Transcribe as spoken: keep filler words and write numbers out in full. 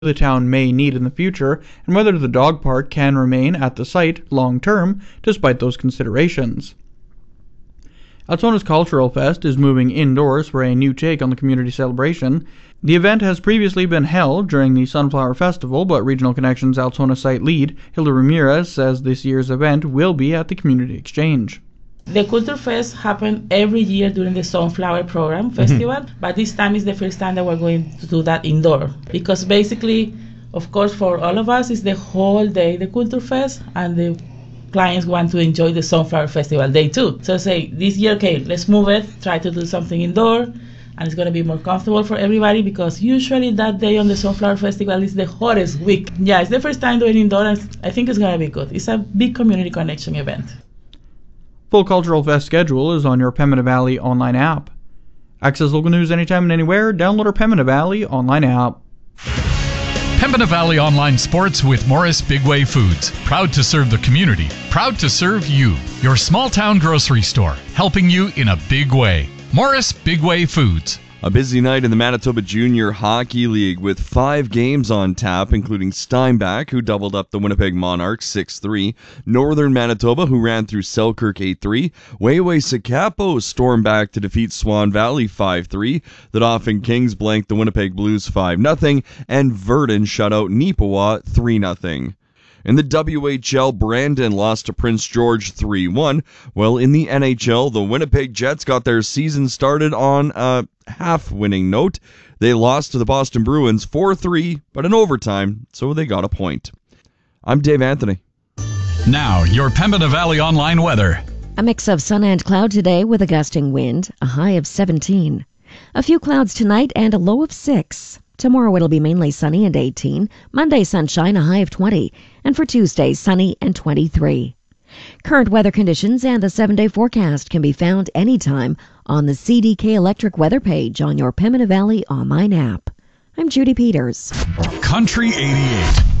the town may need in the future, and whether the dog park can remain at the site long-term despite those considerations. Altona's Cultural Fest is moving indoors for a new take on the community celebration. The event has previously been held during the Sunflower Festival, but Regional Connections Altona site lead Hilda Ramirez says this year's event will be at the Community Exchange. The Culture Fest happens every year during the Sunflower Program Festival, mm-hmm. but this time is the first time that we're going to do that indoor. Because basically, of course, for all of us, it's the whole day, the Culture Fest, and the clients want to enjoy the Sunflower Festival day too. So say, this year, okay, let's move it, try to do something indoor, and it's going to be more comfortable for everybody because usually that day on the Sunflower Festival is the hottest week. Yeah, it's the first time doing indoor, and I think it's going to be good. It's a big community connection event. Full Cultural Fest schedule is on your Pembina Valley online app. Access local news anytime and anywhere. Download our Pembina Valley online app. Pembina Valley Online Sports with Morris Bigway Foods. Proud to serve the community. Proud to serve you. Your small town grocery store. Helping you in a big way. Morris Bigway Foods. A busy night in the Manitoba Junior Hockey League with five games on tap, including Steinbach, who doubled up the Winnipeg Monarchs six three, Northern Manitoba, who ran through Selkirk eight three, Wayway-Sakapo stormed back to defeat Swan Valley five three, the Dauphin Kings blanked the Winnipeg Blues five nothing, and Verdun shut out Neepawa three nothing. In the W H L, Brandon lost to Prince George three one. Well, in the N H L, the Winnipeg Jets got their season started on a half-winning note. They lost to the Boston Bruins four three, but in overtime, so they got a point. I'm Dave Anthony. Now, your Pembina Valley online weather. A mix of sun and cloud today with a gusting wind, a high of seventeen. A few clouds tonight and a low of six. Tomorrow it'll be mainly sunny and eighteen. Monday sunshine, a high of twenty. And for Tuesday, sunny and twenty-three. Current weather conditions and the seven-day forecast can be found anytime on the C D K Electric weather page on your Pembina Valley online app. I'm Judy Peters. Country eighty-eight.